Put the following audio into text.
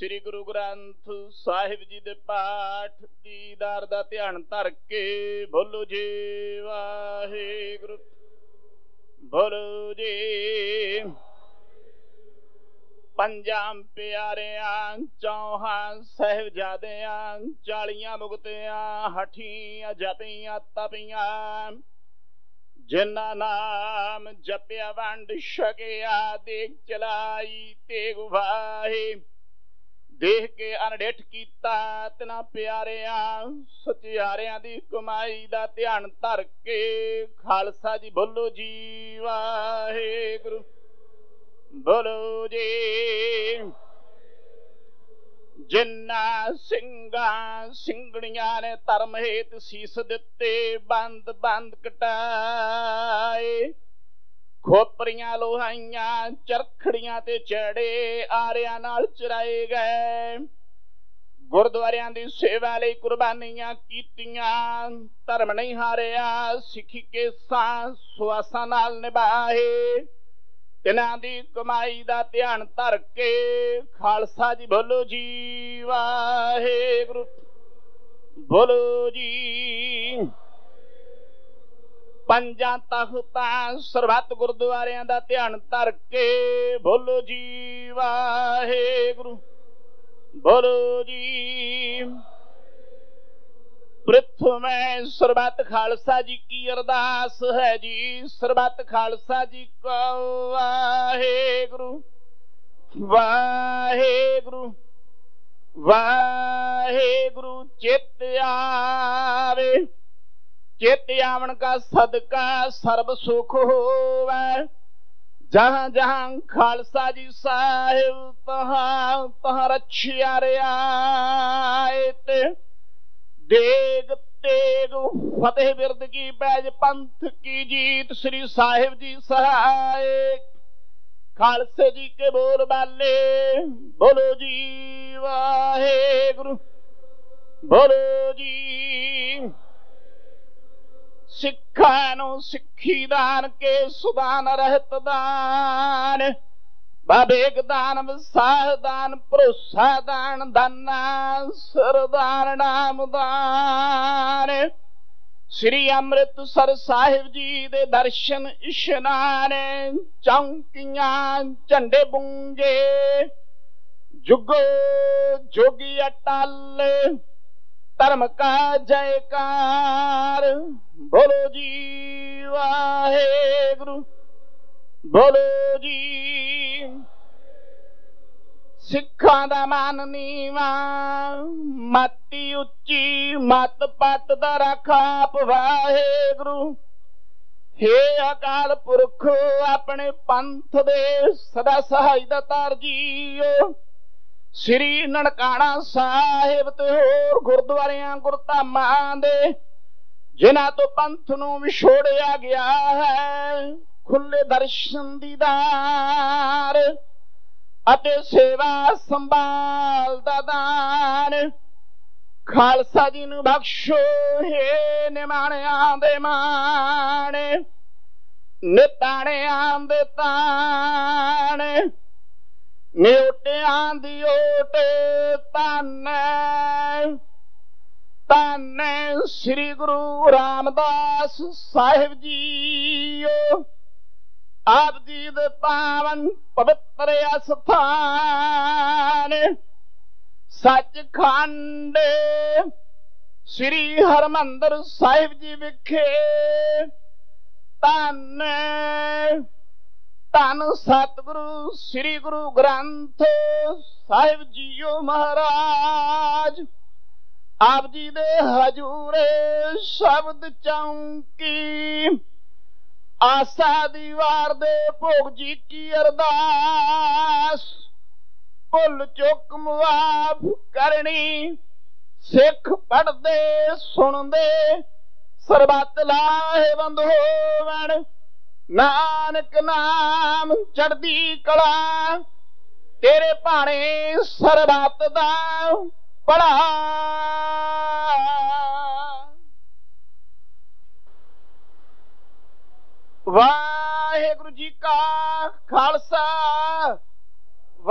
श्री गुरु ग्रंथ साहिब जी दे पाठ दीदार दा ध्यान धर के बोलो जी वाहिगुरु। बोलो जी पंजां प्यारियां चौहां साहिबजादियां 40 मुक्तियां हठियां जपियां तपियां जिन्ना नाम जपिया वंड छकिया देख चलाई तेग वाहे देख के अनडिठ कीता तना प्यारियां सत्यारियां दी कमाई दा ध्यान धर के खालसा जी बोलो जी वाहिगुरु। बोलो जी जिन्ना सिंगा सिंगड़ियां ने धर्म हेत सीस दिते बंद बंद कटाए खोपरियां लोहाइयां चरखड़ियां ते चढ़े आरियां नाल चराए गए गुरुद्वारियां दी सेवा लई कुर्बानियां कीतियां धर्म नहीं हारिया सिखी के सुआसां नाल निभाए तिन्हां दी कमाई दा ध्यान धर के खालसा जी बोलो जी वाहिगुरु। बोलो जी पंजां तख्तां सरबत गुरुद्वारियां दा ध्यान धर के बोलो जी वाहिगुरु। बोलो जी प्रथम सरबत खालसा जी की अरदास है जी सरबत खालसा जी को वाहिगुरु वाहिगुरु वाहिगुरु। चित आवे चित आवन का सदका सर्ब सुख होवे जहां जहां खालसा जी साहिब तहां तहां रखिया रियायत देग तेग फतेह बिरद की बैज पंथ की जीत श्री साहिब जी सहाय खालसे जी के बोल बाले बोलो जी वाहिगुरु। बोलो जी सिखा नू सिखी दान के सुदान रहत दान बाबेग दान विसाह दान भरोसा दान दाना सरदान नाम दान श्री अमृतसर साहिब जी दे दर्शन इशनान चौंकियां झंडे बूंजे जुगो जोगी अटल धर्म का जयकार बोलो जी वाहिगुरु। बोलो जी सिखां दा मान नीवा मती उच्ची मत पत दा रखाप वाहिगुरु। हे अकाल पुरख अपने पंथ दे सदा सहाय दा तरजीओ श्री ननकाना साहिब ते होर गुरुद्वारियां गुरधामां दे जिन्हां तो पंथ नूं विछोड़िया गया है खुले दर्शन दीदार अते सेवा संभाल दा दान खालसा जी नूं बख्शो हे निमाणियां दे मान निताणियां दे ताण न्योटियां दी ओट धन धन श्री गुरु रामदास साहिब जी आप जी दे पावन पवित्र अस्थान सचखंड श्री हरमंदर साहिब जी विखे धन धन सतगुरु श्री गुरु ग्रंथ साहिब जीओ महाराज आप जी दे हजूरे शब्द चौंकी आशा दीवार दे भोग जी की अरदास भुल चुक मुआफ करनी सिख पढ़दे सुनदे सरबत लाहेवंद होवण नानक नाम चढ़दी कला तेरे भाणे सरबत दा पढ़ा